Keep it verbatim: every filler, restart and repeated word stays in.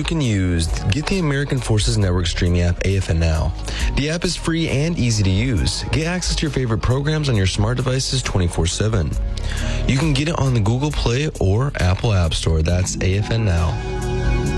can use. Get the American Forces Network streaming app A F N Now. The app is free and easy to use. Get access to your favorite programs on your smart devices twenty-four seven. You can get it on the Google Play or Apple App Store. That's A F N Now.